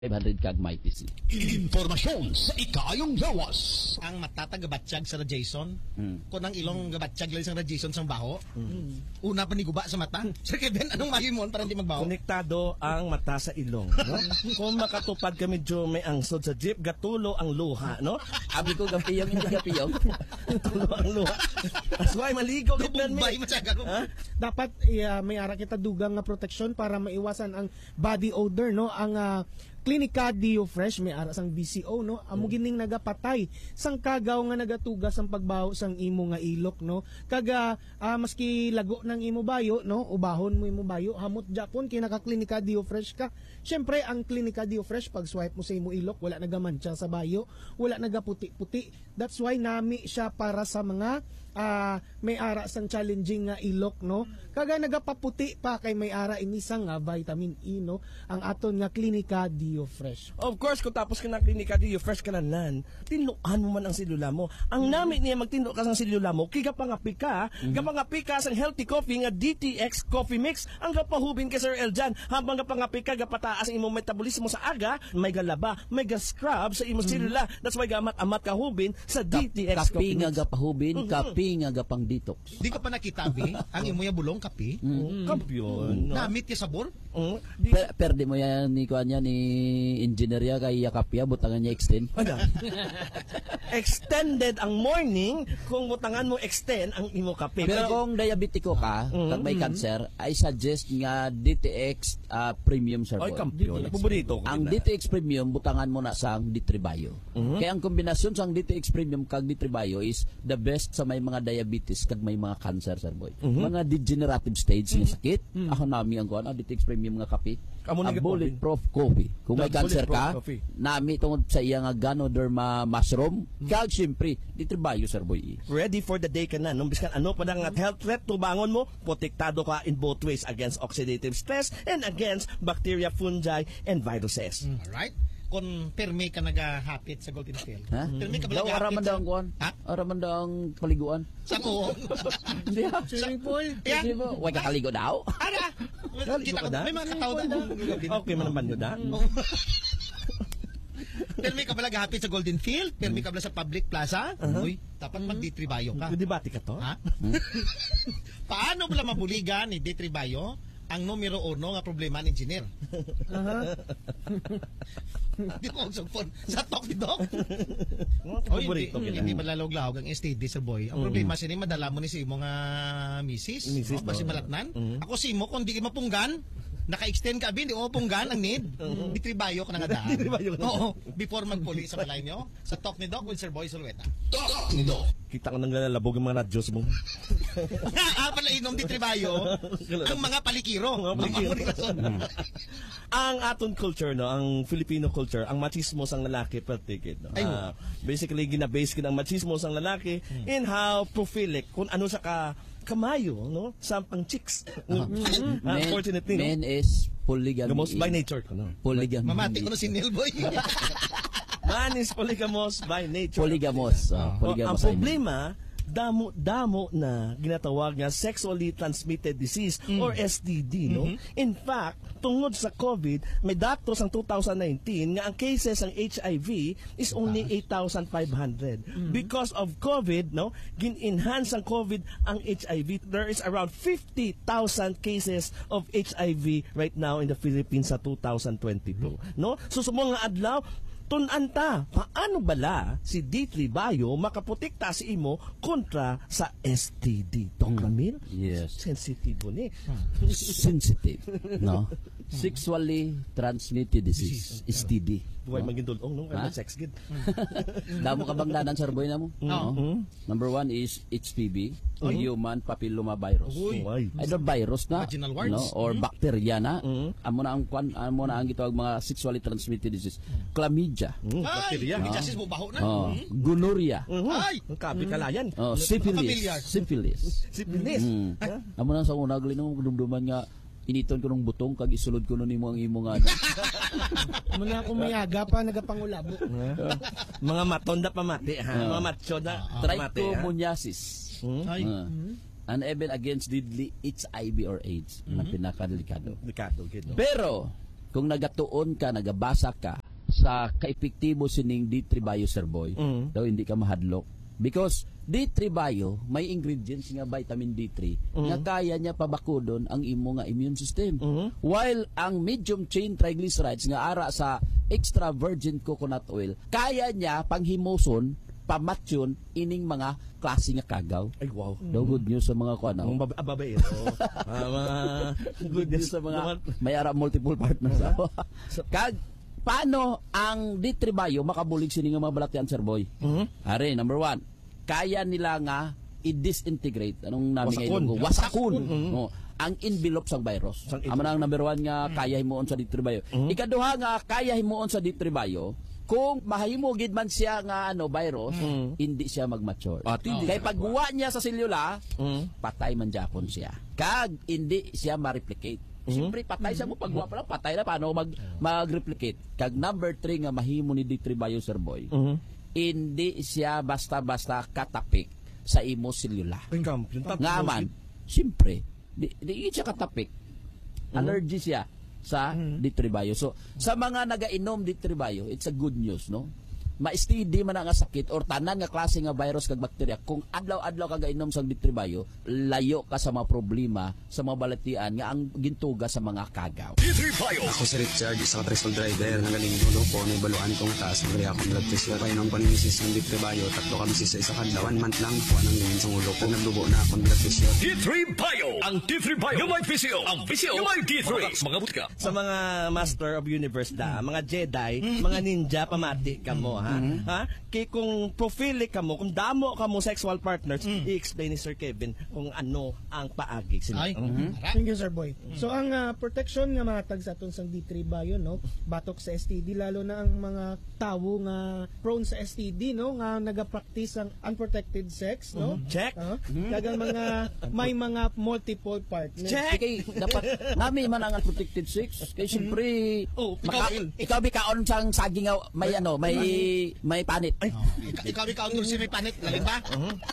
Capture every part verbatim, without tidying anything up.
five hundred kag may P C. Informasyon sa ikayong lawas. Ang matatagabatsyag sa Jason, Hmm. kung ang ilong gabatsyag lang sa Jason sa baho, Hmm. una pa ni guba sa mata. Sir Kevin, anong mahimon para hindi magbaho? Konektado ang mata sa ilong, no? Kung makatupad ka medyo may angsod sa jeep, gatulo ang luha, no? Abi ko gapiyong hindi gapiyong. Tulo ang luha. That's why maligo gid Bumbay mi. matyagan mo. Ha? Dapat uh, may ara kita dugang nga protection para maiwasan ang body odor, no? Ang uh, Clinica Dio Fresh may ara sang B C O, no, amo gining nagapatay sang kagaw nga nagatugas ang pagbaho sang imo nga ilok, no, kaga ah, maski lago ng imo bayo, no, ubahon mo imo bayo hamot japon kay naka Clinica Dio Fresh ka. Syempre ang Clinica Dio Fresh pag swipe mo sa imo ilok wala nagamantsa sa bayo, wala nagaputi-puti. That's why nami siya para sa mga ah, may ara sang challenging nga ilok, no, kaga nagapaputi pa kay may ara ini sang nga vitamin E, no, ang aton nga Clinica Dio Fresh. Of course, kung tapos ka na klinika di, fresh ka na nan, tinuan mo man ang silula mo. Ang namin niya magtinlo ka sa silula mo, kaya pangapi ka, mm-hmm. kapangapi ka sa healthy coffee nga D T X Coffee Mix, ang kapahubin ka Sir Eljan, habang kapangapi ka, gapataas ang imong metabolismo sa aga, may galaba, may ga-scrub sa imong silula. That's why gamat-amat kahubin sa D T X Kapi Coffee nga Mix. gapahubin, kapi nga gapang detox. Di ka pa nakitabi ang imo ya bulong kapi? Mm. Kampiyon. No? Namit ya sabor? Mm. Di- Per, perde mo yan ni kuan niya ni engineer ya kay Yakapia butangan niya extend. Ano? Extended ang morning kung butangan mo extend ang imo kape. Pero kung diabetiko ka, Mm, kag may mm. cancer, I suggest nga D T X uh, Premium Sir Ay, Boy. kampiyon. Paborito ko. Ang D T X Premium butangan mo na sang D three Bio. Mhm. Kaya ang kombinasyon sang D T X Premium kag D three Bio is the best sa may mga diabetes kag may mga cancer Sir Boy. Mhm. Mga degenerative stage nga sakit, ako nami ang kuan, ang D T X Premium nga kape. Amo Ang na gid bulletproof coffee. Kung may The cancer ka, bulletproof coffee. nami tungod sa iya nga Ganoderma mushroom, kag syempre D three Bio Sir Boy. Ready for the day ka na. Nung biskan ano pa nga health threat, tubangon mo, protektado ka in both ways against oxidative stress and against bacteria, fungi, and viruses. Alright. Kung permi ka nagahapit sa Golden Field. Ha? Permi ka ba Daw araman daw ang kuan? Ha? Araman daw ang paliguan. Sa ko. Hindi ha? Swimming pool. Hindi Yan. ba? Huwag kakaligo daw. Ara. Kaligo Kita ka ko. na? May mga katao na. Okay man naman yun, ha? Permi ka ba nagahapit sa Golden Field? Permi ka ba sa public plaza? Uy, dapat mag D three Bio ka. Debate ka to? Ha? Paano ba mabuligan ni D three Bio ang numero uno nga problema ni engineer? Di ko magsugpon sa talk ni Doc. Oy, hindi, Paborito kita. hindi malalog-lahog ang S T D, Sir Boy. Ang problema siya ni madala mo ni si imo nga misis. Misis, O, basi no? malatnan. Mhm. Ako si mo, kung di ka mapunggan, naka-extend ka, bin, di mo mapunggan ang need. Di tribayo ka na nga daan. Di tribayo ka na. Oo, before magpuli sa balay nyo, sa talk ni Doc with Sir Boy Sulueta. Talk ni Doc. Kita ka nang lalabog yung mga radyos mo. Ah, pala inom di tribayo, ang mga palikiro. Mga palikiro. Ang mga rason. Ang aton culture, no, ang Filipino culture, ang machismo sang lalaki pertikid, no. Ay, Ah, basically gina-base kin ang machismo sang lalaki in how prophilic kung ano sa ka kamayo, no, sa pang chicks. Unfortunately, no. Men is polygamy. Gamos by nature ko, no. Polygamy. Mamati ko na si Neil Boy. Man is polygamous by nature. Polygamos. Uh, Oh, ang polygamos. problema, damo-damo na ginatawag nga sexually transmitted disease or S T D, no? In fact, tungod sa COVID, may datos ang two thousand nineteen nga ang cases ng H I V is only eight thousand five hundred. Because of COVID, no, gin-enhance ang COVID ang H I V. There is around fifty thousand cases of H I V right now in the Philippines sa two thousand twenty-two, no? So sa mga adlaw, tunanta, paano bala si D three Bio makaprotekta si imo kontra sa S T D? Dok Ramil? Yes. Sensitibo ni. Sensitive. No? Sexually transmitted disease. S T D. Buhay maging dulong, no? Ha? Ano sex gid? Damo ka bang danan, Sir Boy, na mo? Oo. Number one is H P V, or human papilloma virus. Uy. Uy. Either virus na, Vaginal warts. no, or bacteria na. Mm. Amo na ang kwan, amo na ang gitawag mga sexually transmitted disease. Chlamydia, Mm, Ay, bacteria. may justice mo baho na. oh, Hmm? gonorrhea, Mhm. Ay! Ang kapi kalayan. oh, Familiar. syphilis, syphilis. Sipilis. Mm. Amo na sa una gali nung dumduman nga initon ko ng butong kag isulod ko nun nimo ang imo nga ano. Muna ako mayaga pa nagapangulabo. Mga matonda pamati, ha? Ah. Mga macho na pamati, ha? Trichomoniasis. Hmm? Ay. Ah. And even against deadly H I V or AIDS, na pinakadelikado. Delikado gid, no? Pero kung nagatuon ka, nagabasa ka sa kaepektibo sining D three Bio, Sir Boy, Mm. daw hindi ka mahadlok. Because D three Bio, may ingredients nga vitamin D three nga kaya niya pabakudon ang imo nga immune system. Mhm. While ang medium chain triglycerides nga ara sa extra virgin coconut oil, kaya niya panghimuson, pamatyon ining mga klase nga kagaw. Ay, wow. Daw good news sa mga kuan. Ang baba- babaero. Ah, mga Good news sa mga may ara multiple partners. Kag paano ang D three Bio makabulig sini nga mga balakyan, Sir Boy? Mhm. Are, number one, kaya nila nga i-disintegrate. Anong namin Wasakon. ngayon? Wasakon. Mhm. Oh, ang envelope sang virus. Sang Amo na ang number one nga kaya himuon sa D three Bio. Ikaduha nga kaya himuon sa D three Bio, kung mahimo gid man siya nga ano virus, hindi siya mag-mature. Ah, hindi. Kay pagbuwa niya sa selula, Mhm. patay man japon siya. Kag hindi siya ma-replicate. Siyempre patay siya mo pagbuwa pa lang, patay na paano mag mag-replicate. Kag number three nga mahimo ni D three Bio, Sir Boy, Mhm. hindi siya basta-basta katapik sa imo selula. Ang kampiyon. Nga man, siyempre, di, di siya katapik. Allergy siya sa D three Bio. So, sa mga naga-inom D three Bio, it's a good news, no? Ma-steady man nga sakit or tanan nga klase nga virus kag bakterya, kung adlaw-adlaw ka gainom sang D three Bio, layo ka sa mga problema sa mga balatian nga ang gintuga sa mga kagaw. D three Bio. Ako si Richard, isa ka tricycle driver. Nagaling dulo ko, may baluan kong taas. Magri akong blood pressure. Kaya nang panimisis ng D three Bio, tatlo kami sa isa kadlaw. One month lang, kuha ng lingin sa ulo ko. Nagdugo na akong blood pressure. D three Bio. Ang D three Bio. Yung may P C O. Ang P C O. Yung may D three. Mga butika. Sa mga Master of Universe da, mga Jedi, mga ninja, pamati ka mo, ha? Ha? Kaya kung profile ka mo, kung damo ka mo sexual partners, i-explain ni Sir Kevin kung ano ang paagi sila. Ay, Mhm. ara. Thank you, Sir Boy. So ang ah, protection nga matag sa atong sang D three Bio, no, batok sa S T D, lalo na ang mga tawo nga prone sa S T D, no, nga nagapractice ang unprotected sex, no. Check. Uh, Kagang mga may mga multiple partners. Check. Kay dapat nami man ang protected sex kay siyempre Oh, maka, ikaw bikaon sang saging nga may ano may may panit. Ikaw, ikaw, ikaw, ikaw, si may panit. Lalim ba?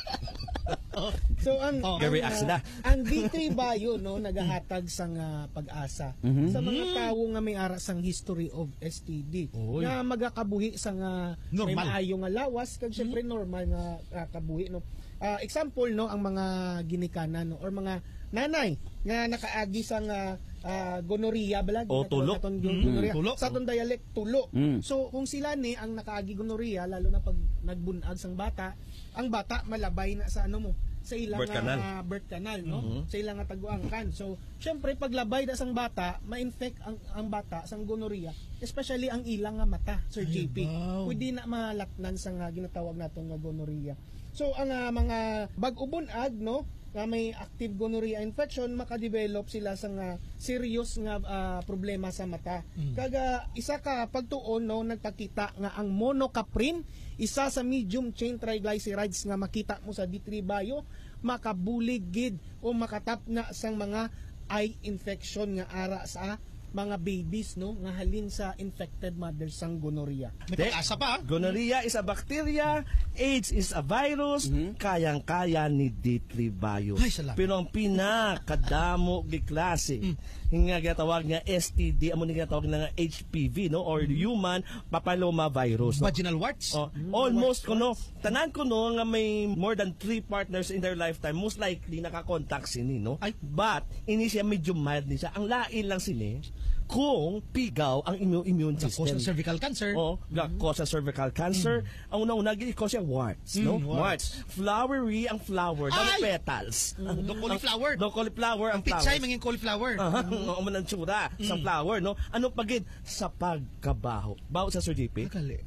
So ang Oh. ang, Gary ah, Axida. ang D three Bio, no, nagahatag sang ah, pag-asa sa mga tawo nga may ara sang history of S T D nga magakabuhi sang ah, may Normal. maayo nga lawas kag syempre normal nga ah, kabuhi, no. Ah, example, no, ang mga ginikanan, no, or mga nanay nga nakaagi sang ah, ah, gonorrhea bala O, tulo. Sa aton gonorrhea. tulo. Sa aton dialect tulo. Mm. So kung sila ni ang nakaagi gonorrhea, lalo na pag nagbunag sang bata, ang bata malabay na sa ano mo, sa ilang Birth canal. ah, birth canal, no? Sa ilang nga taguangkan. So syempre pag labay na sang bata, ma-infect ang ang bata sang gonorrhea, especially ang ilang nga mata, Sir J P. wow. Pwede na malatnan sang nga ginatawag naton nga gonorrhea. So ang ah, mga bag-ubon-ag, no, nga may active gonorrhea infection, makadevelop sila sa nga serious nga ah, problema sa mata. Kaga isa ka pagtuon, no, nagpakita nga ang monocaprin, isa sa medium chain triglycerides nga makita mo sa D three Bio, makabulig gid o makatap na sang mga eye infection nga ara sa mga babies, no, nga halin sa infected mothers sang gonorrhea. May pag-asa pa. Gonorrhea is a bacteria, AIDS is a virus, kayang-kaya ni D three Bio. Ay, salamat. Pero ang pinakadamo gi klase, nga ginatawag nga S T D, amo ni ginatawag nga H P V, no, or human papilloma virus. No? Vaginal warts. Oh, almost kuno tanan kuno nga may more than three partners in their lifetime, most likely nakakontak sini, no. Ay. But ini siya medyo mild ni siya, ang lain lang sini kung pigaw ang immune immune Cause system. ng cervical cancer. Oh, ga cause ng cervical cancer. Ang una-una gini cause siya warts, no? Mm, warts. Flowery ang flower, Ay! dami petals. The cauliflower. Do cauliflower ang flower. Pichay, manging cauliflower. Aha, ang umanang tsura sa flower, no? Ano pagid sa pagkabaho? Baho sa Sir J P? Kali.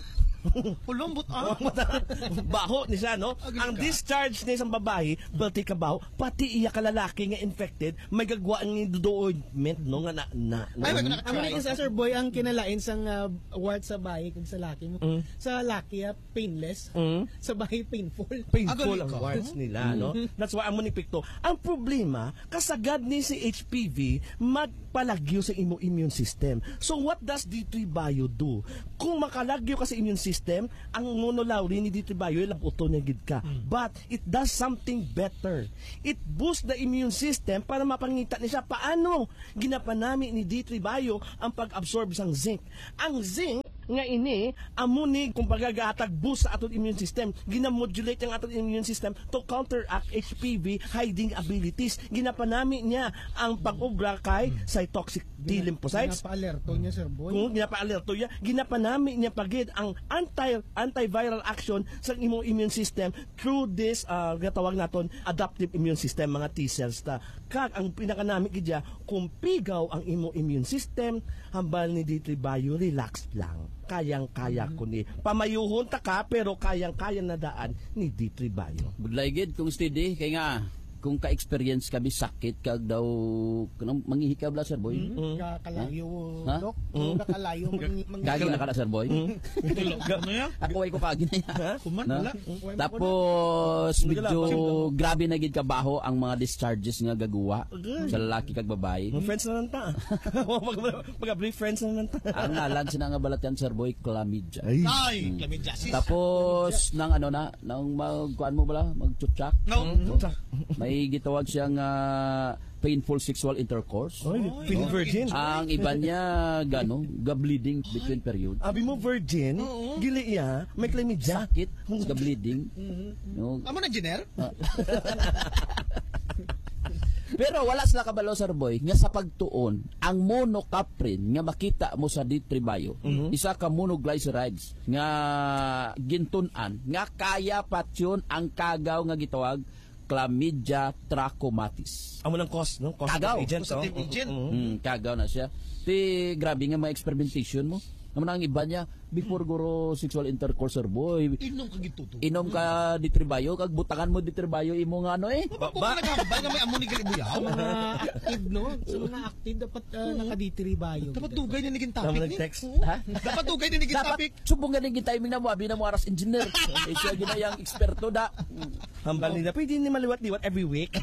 Pulumbot ah. Baho ni siya, no? Agad Ang ka. discharge ni isang babae, pati ka baho, pati iya ka lalaki nga infected, may gagwa ang ointment, no? Nga na, na, na. Ay, wag na Amo ni sa Sir Boy ang kinalain sang uh, wart sa bahay kag sa laki mo. Sa laki ah, painless, Mm. sa bahay painful. Painful Agad ang ka. warts nila, no? That's why amo ni Picto. Ang problema, kasagad ni si H P V magpalagyo sa imo immune system. So what does D three Bio do? Kung makalagyo ka sa immune system, system, ang monolaurin ni D three Bio labuto niya gid ka. But it does something better. It boosts the immune system para mapangita niya siya paano ginapanami ni D three Bio ang pag-absorb sang zinc. Ang zinc nga ini amuni kung pagagaatag boost sa atong immune system, ginamodulate ang atong immune system to counteract H P V hiding abilities. Ginapanami niya ang pag-ubra kay cytotoxic T lymphocytes. Ginapa-alerto niya, Sir Boy. Kung ginapa-alerto niya, ginapanami niya pagid ang anti antiviral action sa imong immune system through this uh, gatawag naton adaptive immune system, mga T cells ta. Kag ang pinakanami gid kung pigaw ang imong immune system, hambal ni D three Bio, relax lang. Kayang-kaya ko ni. Pamayuhon ta ka pero kayang-kaya na daan ni D three Bio. Budlay gid kung steady kay nga kung ka-experience kami sakit kag daw kanang manghihikab la Sir Boy. Mm. Kakalayo, Ha? Dok. Mm. Kakalayo. Mang- mang- Kagi na kada Sir Boy. Ano yan? Ako way ko kagi na ya. Kuman, Na? wala. Tapos medyo grabe na gid kabaho ang mga discharges nga gagawa sa lalaki kag babae. Mga friends na lang ta. Mag-brief friends na lang ta. Ang ngalan sina nga balatyan Sir Boy, chlamydia. Ay, chlamydiasis. Tapos nang ano na, nang magkuan mo bala, magtutsak. No. May gitawag siyang ah, painful sexual intercourse. Oy, feeling virgin. Ang iba niya gano, ga-bleeding between period. Abi mo virgin, gili iya, may chlamydia. Sakit, ga-bleeding. No. Amo na, Jenner? Pero wala sila kabalo Sir Boy nga sa pagtuon ang monocaprin nga makita mo sa D three Bio, isa ka monoglycerides nga gintun-an nga kaya patyon ang kagaw nga gitawag Chlamydia trachomatis. Amo lang cause, no? Cause Kagaw. agent, no? Causative agent. Mm, kagaw na siya. Ti grabe nga mga experimentation mo. Naman ang iba niya before guro sexual intercourse Sir Boy. Inom ka gituto. Inom ka D three Bio kag butangan mo D three Bio imo nga ano eh. Ba, ba, nagkakabay nga may amo ni Galibuyaw. Sa mga active, no? Sa mga active, dapat uh, naka-D three Bio. Dapat tugay na naging Tama topic ni. nag-text. Ha? Dapat tugay na naging Dapat topic. subong ganing timing na mo abi na mo aras engineer. Eh siya ginayang eksperto da. Hambal nila, pwede ni maliwat-liwat every week.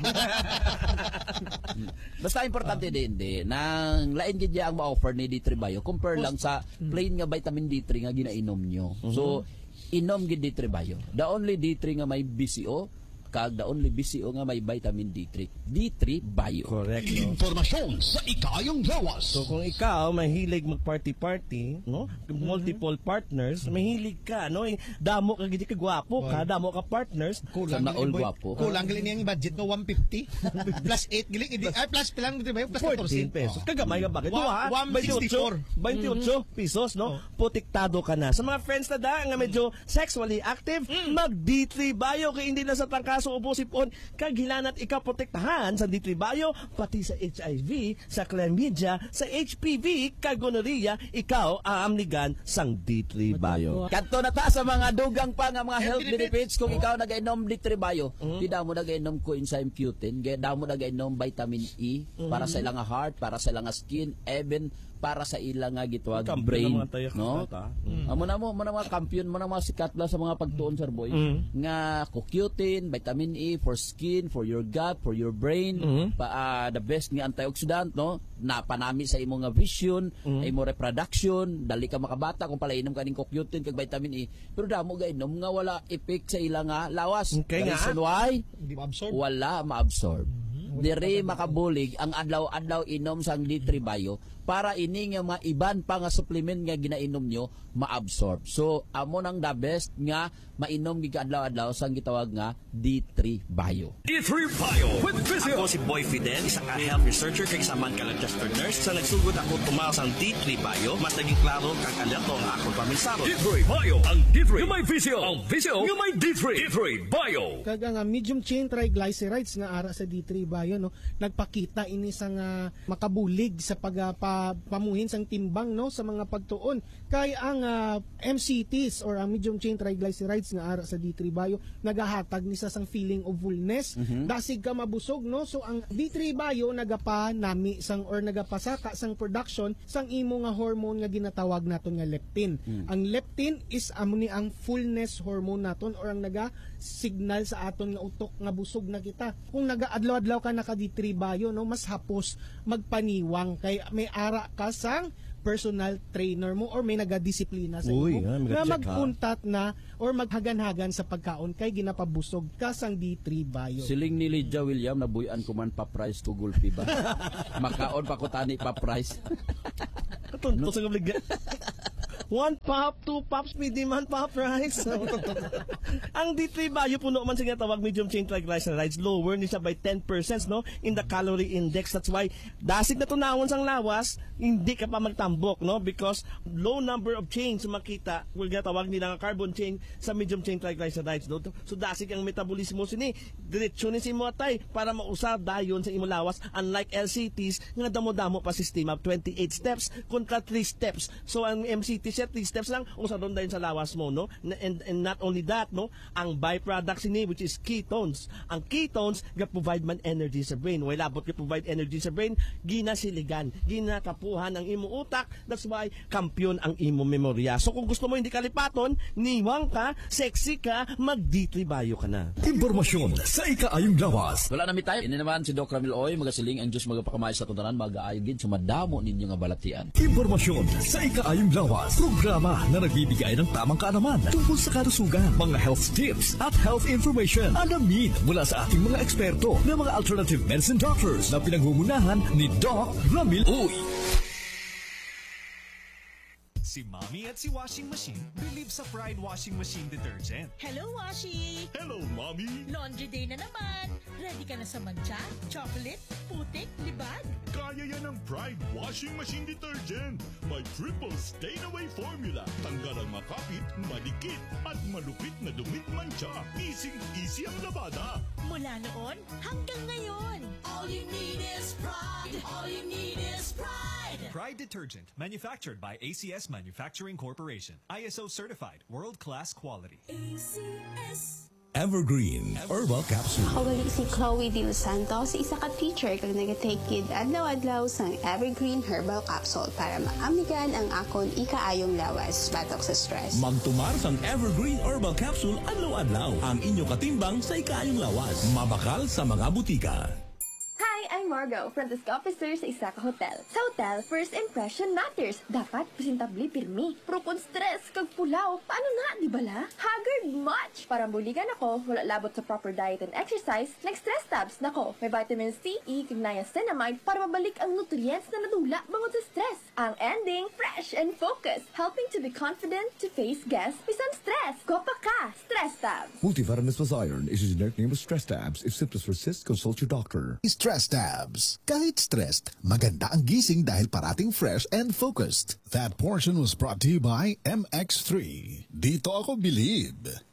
Basta importante din din nang lain gid ang ma-offer ni D three Bio compare lang sa plain nga vitamin D three nga ginainom nyo. So inom gid D three Bio. The only D three nga may B C O kag the only B C O nga may vitamin D three. D three Bio. Correct, no? Informasyon sa ikayong lawas. So kung ikaw mahilig mag-party-party, no? Multiple partners, mahilig ka, no? Damo ka gid ka gwapo ka, damo ka partners. Kulang Sa naol gili, boy. gwapo. Kulang gili niyang budget no one fifty. Plus eight gili. Hindi- Ay, plus pilang dito ba? Plus fourteen fourteen pesos. Kagamay ka bakit? Wa- Duha, one sixty-four. twenty-eight pesos, no? Putiktado ka na. Sa mga friends na da nga medyo sexually active, mag-D three Bio kay hindi na sa tangkaso ubo sipon kag hilanat ikaw protektahan sa D three Bio pati sa H I V, sa chlamydia, sa H P V, kag gonorrhea, ikaw aamnigan sang D three Bio. Kadto na ta sa mga dugang pa nga mga health Health benefits kung ikaw nagainom D three Bio. Di daw mo nagainom coenzyme Q ten, di daw mo nagainom vitamin E para sa ilang nga heart, para sa ilang nga skin, even para sa ilang nga gitwag Kampiyon brain, ng mga tayo no? kakata. Amo na mo, mo na mga kampiyon, mo na mga sikat la sa mga pagtuon Sir Boy. Nga Q ten, vitamin E for skin, for your gut, for your brain, pa ah, the best nga antioxidant, no? Napanami sa imo nga vision, imo reproduction, dali ka makabata kung palainom ka ning Q ten kag vitamin E. Pero damo gainom nga wala effect sa ilang nga lawas. Okay The nga. reason why? Hindi ma-absorb. Wala ma-absorb. Dire makabulig ang adlaw-adlaw inom sang D three Bio para ini nga mga iban pa nga supplement nga ginainom nyo ma-absorb. So amo nang the best nga mainom gid adlaw-adlaw sang gitawag nga D three Bio. D three Bio with Physio. Ako si Boy Fidel, isang health researcher kay isang ka registered nurse. Sa nagsugod ako tumaw sang D three Bio, mas naging klaro kag alerto nga akong paminsaro. D three Bio. Ang D three yung may Physio. Ang Physio yung may D three. D three Bio. Kag nga medium chain triglycerides nga ara sa D three Bio, no, nagpakita ini sa nga makabulig sa pag uh, pa, pamuhin sang timbang, no, sa mga pagtuon kay ang uh, M C Ts or ang medium chain triglycerides nga ara sa D three Bio nagahatag ni sa sang feeling of fullness, dasig ka mabusog, no. So ang D three Bio nagapa nami sang or nagapasaka sang production sang imo nga hormone nga ginatawag naton nga leptin. Ang leptin is amo ni ang fullness hormone naton or ang naga signal sa aton nga utok nga busog na kita. Kung nagaadlaw-adlaw ka naka D three Bio, no, mas hapos magpaniwang kay may ara ka sang personal trainer mo or may nagadisiplina sa Uy, imo ah, may nga check, ha? magpuntat na or maghagan-hagan sa pagkaon kay ginapabusog ka sang D three Bio. Siling ni Lydia William, nabuyan ko man pa price ko gulpi ba? Makaon pa ko tani pa price. Katunto sa kablig. One pop, two pops, medium man pop rice. Ang D three Bio puno man siya tawag medium chain triglycerides, lower ni siya by ten percent no in the calorie index. That's why dasig na tunawon sang lawas, hindi ka pa magtambok no because low number of chains makita will tawag nila nga carbon chain sa medium chain triglycerides no. So dasig ang metabolismo sini diretso ni si mo atay para mausab dayon sa imo lawas, unlike L C Ts nga damo-damo pa sistema twenty-eight steps kontra three steps. So ang M C T siya three steps lang usa doon dayon sa lawas mo no. And, and not only that no, ang byproducts ini which is ketones. Ang ketones ga provide man energy sa brain. Way labot ga provide energy sa brain, ginasiligan, ginakapuhan ang imo utak. That's why kampiyon ang imo memorya. So kung gusto mo hindi kalipaton, niwang ka, sexy ka, mag-D three Bio ka na. Impormasyon sa ikaayong lawas. Wala na mi tayo. Ini naman si Doc Ramil Oy, magasiling ang Diyos magapakamay sa tuntanan, mag-aayog gid sumadamo ninyo nga balatian. Impormasyon sa ikaayong lawas. Programa na nagbibigay ng tamang kaalaman tungkol sa kalusugan, mga health tips at health information. Alamin mula sa ating mga eksperto na mga alternative medicine doctors na pinangungunahan ni Doc Ramil Oy. Si Mommy at si Washing Machine believe sa Pride Washing Machine Detergent. Hello, Washi! Hello, Mommy! Laundry day na naman. Ready ka na sa mancha, chocolate, putik, libag? Kaya yan ang Pride Washing Machine Detergent. May triple stain-away formula. Tanggal ang makapit, madikit, at malupit na dumit mancha. Easy-easy ang labada. Mula noon hanggang ngayon. All you need is pride. All you need is pride. Pride Detergent, manufactured by A C S Manufacturing Corporation. I S O certified, world-class quality. A C S. Evergreen Herbal Capsule. Ako gali si Chloe Dil Santos, isa ka teacher kag nag-take kid adlaw-adlaw sang Evergreen Herbal Capsule para maamigan ang akon ikaayong lawas batok sa stress. Magtumar sang Evergreen Herbal Capsule adlaw-adlaw ang inyo katimbang sa ikaayong lawas. Mabakal sa mga butika. Hi, I'm Margo, front desk officer sa isa ka hotel. Sa hotel, first impression matters. Dapat presentabli pirmi. Pero kung stress kag pulaw, paano na, di bala? Haggard much! Para buligan ako, wala labot sa proper diet and exercise, nag-stress tabs nako. May vitamin C, E, kag niacinamide para mabalik ang nutrients na nadula bangod sa stress. Ang ending, fresh and focused, helping to be confident to face guests bisan stress. Gopa ka, stress tabs! Multivitamins plus iron is a generic name of stress tabs. If symptoms persist, consult your doctor. Stress tabs. Kahit stressed, maganda ang gising dahil parating fresh and focused. That portion was brought to you by M X three. Dito ako believe.